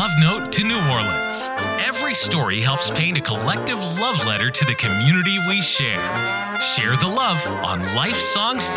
love note to New Orleans. Every story helps paint a collective love letter to the community we share. Share the love on Life Songs